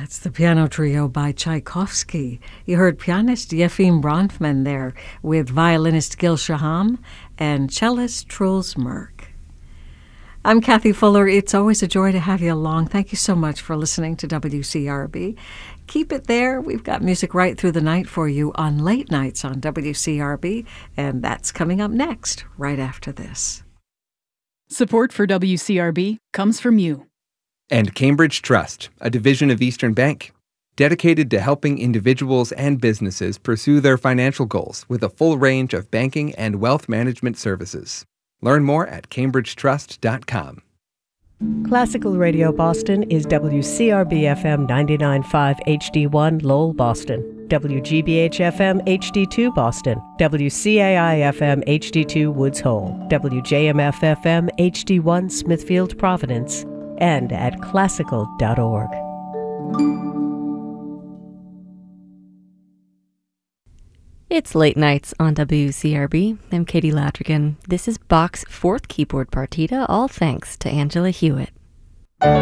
It's the piano trio by Tchaikovsky. You heard pianist Yefim Bronfman there with violinist Gil Shaham and cellist Truls Merck. I'm Kathy Fuller. It's always a joy to have you along. Thank you so much for listening to WCRB. Keep it there. We've got music right through the night for you on late nights on WCRB, and that's coming up next, right after this. Support for WCRB comes from you. And Cambridge Trust, a division of Eastern Bank, dedicated to helping individuals and businesses pursue their financial goals with a full range of banking and wealth management services. Learn more at cambridgetrust.com. Classical Radio Boston is WCRB-FM 99.5 HD1 Lowell, Boston, WGBH-FM HD2 Boston, WCAI-FM HD2 Woods Hole, WJMF-FM HD1 Smithfield, Providence, and at classical.org. It's late nights on WCRB. I'm Katie Ladrigan. This is Bach's fourth keyboard partita, all thanks to Angela Hewitt.